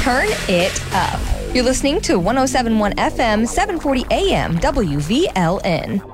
Turn it up. You're listening to 107.1 FM, 740 AM, WVLN.